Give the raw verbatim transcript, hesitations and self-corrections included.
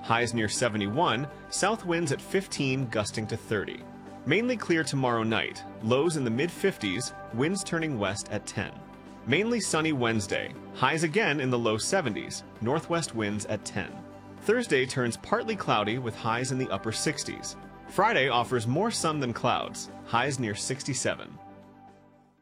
Highs near seventy-one, south winds at fifteen, gusting to thirty. Mainly clear tomorrow night, lows in the mid fifties, winds turning west at ten. Mainly sunny Wednesday, highs again in the low seventies, northwest winds at ten. Thursday turns partly cloudy with highs in the upper sixties. Friday offers more sun than clouds, highs near sixty-seven.